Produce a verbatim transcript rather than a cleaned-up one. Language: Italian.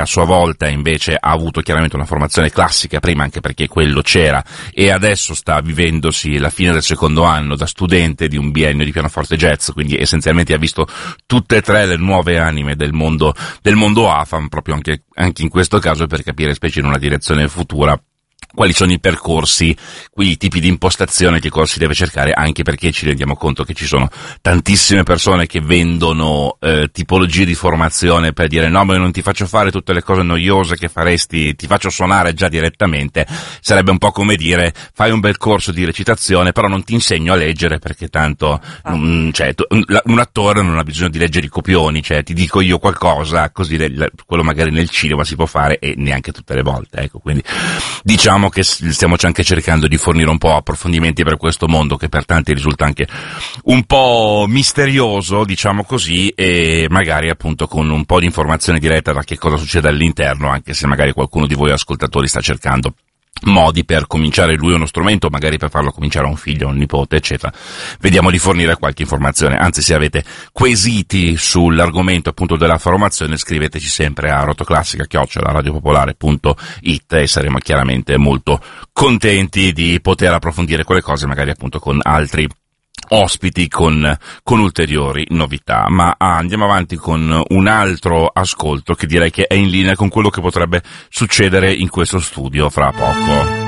a sua volta invece ha avuto chiaramente una formazione classica prima, anche perché quello c'era, e adesso sta vivendosi la fine del secondo anno da studente di un biennio di pianoforte jazz, quindi essenzialmente ha visto tutte e tre le nuove anime del mondo del mondo A F A M, proprio anche, anche in questo caso per capire, specie in una direzione futura, quali sono i percorsi, quei tipi di impostazione, che cosa si deve cercare, anche perché ci rendiamo conto che ci sono tantissime persone che vendono eh, tipologie di formazione per dire no, ma io non ti faccio fare tutte le cose noiose che faresti, ti faccio suonare già direttamente. Sarebbe un po' come dire fai un bel corso di recitazione però non ti insegno a leggere perché tanto ah. mh, cioè, tu, un, un attore non ha bisogno di leggere i copioni, cioè ti dico io qualcosa così le, quello magari nel cinema si può fare e neanche tutte le volte, ecco. Quindi diciamo che stiamo anche cercando di fornire un po' approfondimenti per questo mondo che per tanti risulta anche un po' misterioso, diciamo così, e magari appunto con un po' di informazione diretta da che cosa succede all'interno, anche se magari qualcuno di voi ascoltatori sta cercando modi per cominciare lui uno strumento, magari per farlo cominciare a un figlio, a un nipote, eccetera. Vediamo di fornire qualche informazione. Anzi, se avete quesiti sull'argomento appunto della formazione, scriveteci sempre a rotoclassica chiocciola radiopopolare punto it e saremo chiaramente molto contenti di poter approfondire quelle cose, magari appunto con altri ospiti, con, con ulteriori novità. Ma ah, andiamo avanti con un altro ascolto che direi che è in linea con quello che potrebbe succedere in questo studio fra poco.